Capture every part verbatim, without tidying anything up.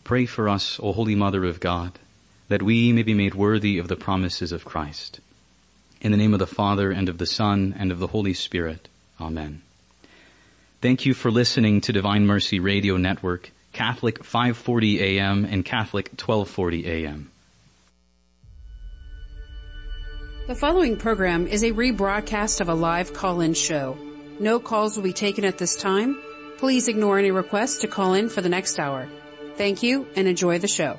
Pray for us, O Holy Mother of God, that we may be made worthy of the promises of Christ. In the name of the Father, and of the Son, and of the Holy Spirit. Amen. Thank you for listening to Divine Mercy Radio Network, Catholic five forty A M and Catholic twelve forty A M. The following program is a rebroadcast of a live call-in show. No calls will be taken at this time. Please ignore any requests to call in for the next hour. Thank you and enjoy the show.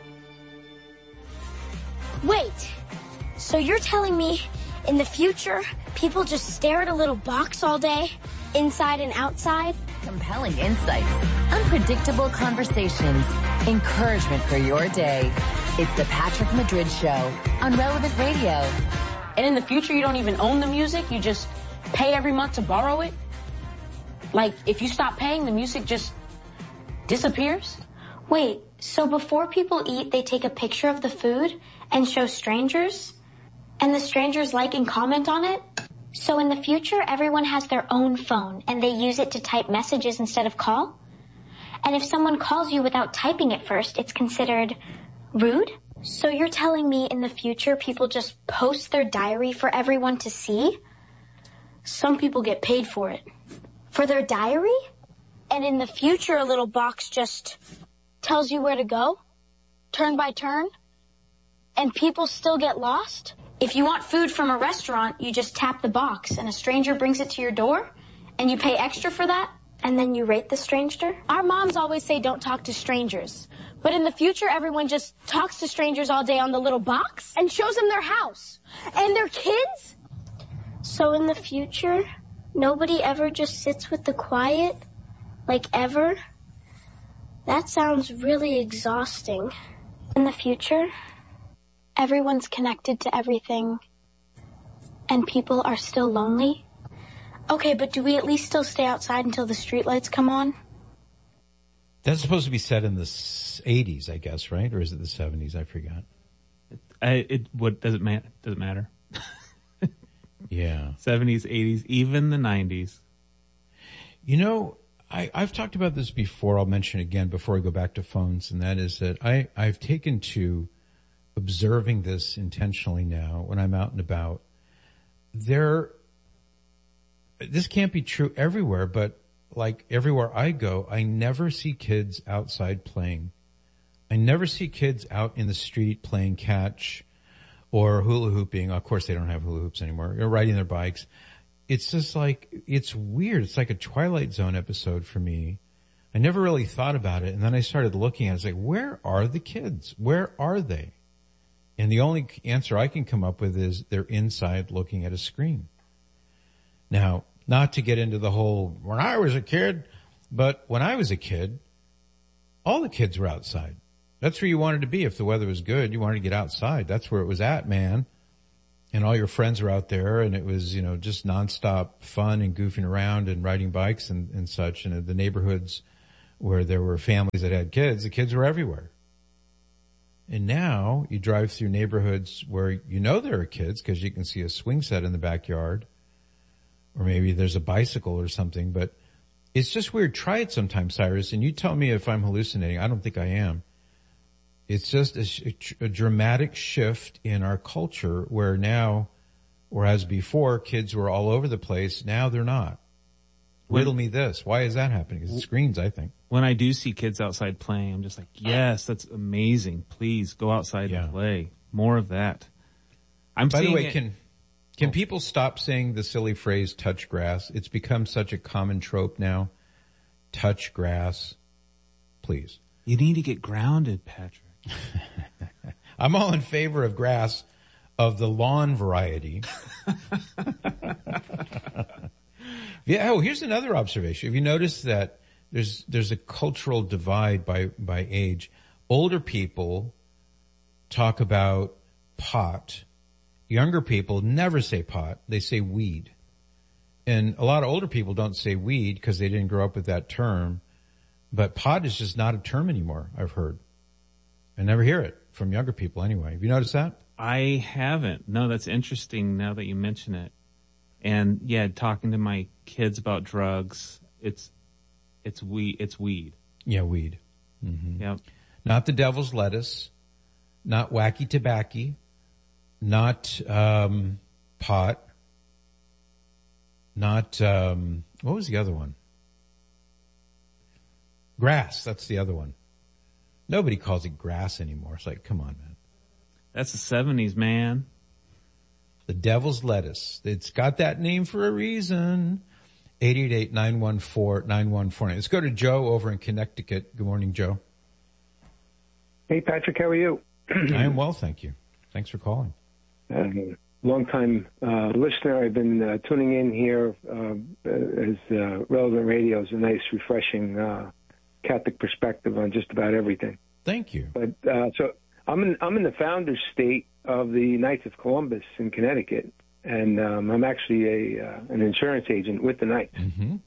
Wait, so you're telling me in the future people just stare at a little box all day, inside and outside? Compelling insights, unpredictable conversations, encouragement for your day. It's the Patrick Madrid Show on Relevant Radio. And in the future you don't even own the music, you just pay every month to borrow it? Like, if you stop paying, the music just disappears? Wait, so before people eat, they take a picture of the food and show strangers? And the strangers like and comment on it? So in the future, everyone has their own phone and they use it to type messages instead of call? And if someone calls you without typing it first, it's considered rude? So you're telling me in the future people just post their diary for everyone to see? Some people get paid for it. For their diary? And in the future, a little box just tells you where to go, turn by turn, and people still get lost? If you want food from a restaurant, you just tap the box and a stranger brings it to your door, and you pay extra for that, and then you rate the stranger? Our moms always say don't talk to strangers, but in the future, everyone just talks to strangers all day on the little box and shows them their house and their kids? So in the future, nobody ever just sits with the quiet, like ever? That sounds really exhausting. In the future, everyone's connected to everything, and people are still lonely? Okay, but do we at least still stay outside until the streetlights come on? That's supposed to be set in the eighties, I guess, right? Or is it the seventies? I forgot. I, it what does it matter? Does it matter? Yeah. seventies, eighties, even the nineties. You know, I, I've talked about this before. I'll mention it again before I go back to phones, and that is that I, I've taken to observing this intentionally now when I'm out and about. There, this can't be true everywhere, but like everywhere I go, I never see kids outside playing. I never see kids out in the street playing catch or hula hooping. Of course, they don't have hula hoops anymore. Or riding their bikes. It's just like, it's weird. It's like a Twilight Zone episode for me. I never really thought about it. And then I started looking at it. I was like, where are the kids? Where are they? And the only answer I can come up with is they're inside looking at a screen. Now, not to get into the whole, when I was a kid, but when I was a kid, all the kids were outside. That's where you wanted to be. If the weather was good, you wanted to get outside. That's where it was at, man. And all your friends were out there, and it was, you know, just nonstop fun and goofing around and riding bikes and, and such. And the neighborhoods where there were families that had kids, the kids were everywhere. And now you drive through neighborhoods where you know there are kids because you can see a swing set in the backyard, or maybe there's a bicycle or something. But it's just weird. Try it sometime, Cyrus, and you tell me if I'm hallucinating. I don't think I am. It's just a, a dramatic shift in our culture where now, whereas before kids were all over the place, now they're not. Riddle me this. Why is that happening? It's screens, I think. When I do see kids outside playing, I'm just like, yes, that's amazing. Please go outside yeah. and play. More of that. I'm By the way, it- can can oh. people stop saying the silly phrase touch grass? It's become such a common trope now. Touch grass. Please. You need to get grounded, Patrick. I'm all in favor of grass of the lawn variety. Yeah. Oh, here's another observation. Have you noticed that there's, there's a cultural divide by, by age? Older people talk about pot. Younger people never say pot. They say weed. And a lot of older people don't say weed because they didn't grow up with that term. But pot is just not a term anymore, I've heard. I never hear it from younger people anyway. Have you noticed that? I haven't. No, that's interesting now that you mention it. And yeah, talking to my kids about drugs, it's, it's weed, it's weed. Yeah, weed. Mm-hmm. Yep. Not the devil's lettuce, not wacky tobacco, not um, pot, not, um, what was the other one? Grass, that's the other one. Nobody calls it grass anymore. It's like, come on, man. That's the seventies, man. The devil's lettuce. It's got that name for a reason. eight eight eight, nine one four, nine one four nine. Let's go to Joe over in Connecticut. Good morning, Joe. Hey, Patrick, how are you? I am well, thank you. Thanks for calling. Uh, long-time uh, listener. I've been uh, tuning in here uh, as uh, Relevant Radio is a nice, refreshing uh, Catholic perspective on just about everything. Thank you. But uh, so I'm in I'm in the founder's state of the Knights of Columbus in Connecticut, and um, I'm actually a uh, an insurance agent with the Knights. Mm-hmm.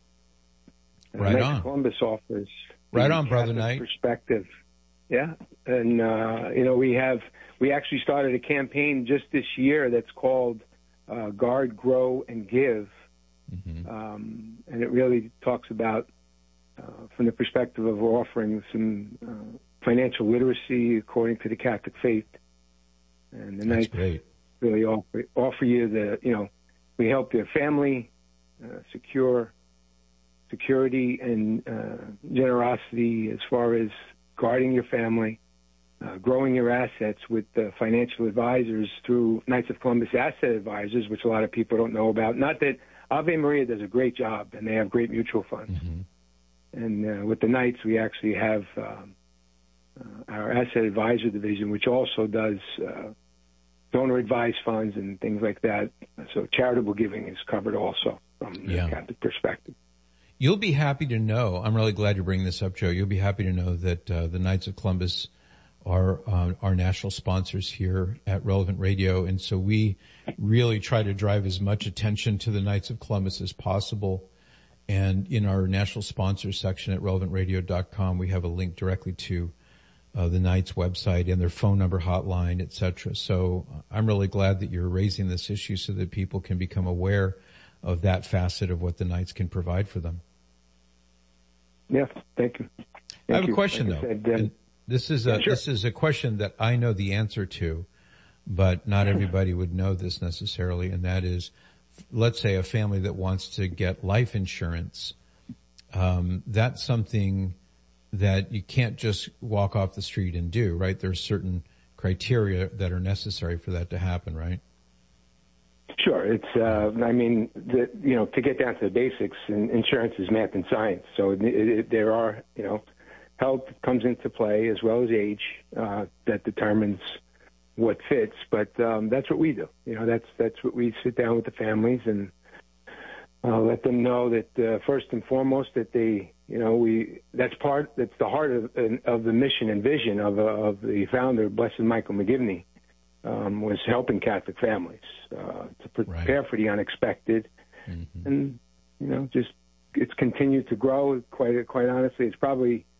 Right Knights on. of Columbus offers right on, brother Knight. Perspective. Yeah, and uh, you know we have we actually started a campaign just this year that's called uh, Guard, Grow, and Give, mm-hmm. um, and it really talks about uh, from the perspective of offering some uh, financial literacy according to the Catholic faith, and the Knights really offer offer you the you know we help your family uh, secure security and uh, generosity as far as guarding your family, uh, growing your assets with uh, financial advisors through Knights of Columbus Asset Advisors, which a lot of people don't know about. Not that Ave Maria does a great job, and they have great mutual funds. Mm-hmm. And uh, with the Knights, we actually have um, uh, our Asset Advisor division, which also does uh, donor advised funds and things like that. So charitable giving is covered also from yeah. the Catholic perspective. You'll be happy to know, I'm really glad you're bringing this up, Joe. You'll be happy to know that uh, the Knights of Columbus are uh, our national sponsors here at Relevant Radio. And so we really try to drive as much attention to the Knights of Columbus as possible. And in our national sponsors section at relevant radio dot com, we have a link directly to uh, the Knights website and their phone number, hotline, et cetera. So I'm really glad that you're raising this issue so that people can become aware of that facet of what the Knights can provide for them. Yeah, thank you. Thank I have you. a question like though. Said, um, this is a yeah, sure. this is a question that I know the answer to, but not everybody would know this necessarily, and that is, let's say a family that wants to get life insurance. Um, that's something that you can't just walk off the street and do, right? There's certain criteria that are necessary for that to happen, right? Sure. It's, uh, I mean, the, you know, to get down to the basics, insurance is math and science. So it, it, there are, you know, health comes into play as well as age uh, that determines what fits. But um, that's what we do. You know, that's that's what we sit down with the families and uh, let them know that uh, first and foremost that they, you know, we that's part that's the heart of of the mission and vision of uh, of the founder, Blessed Michael McGivney. Um, was helping Catholic families uh, to prepare right. for the unexpected, mm-hmm. and you know, just it's continued to grow. Quite quite honestly, it's probably